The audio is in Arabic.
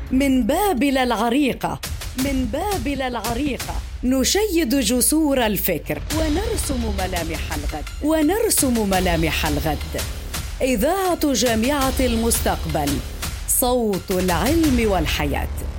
من بابل العريقة، من بابل العريقة نشيد جسور الفكر ونرسم ملامح الغد، ونرسم ملامح الغد. إذاعة جامعة المستقبل، صوت العلم والحياة.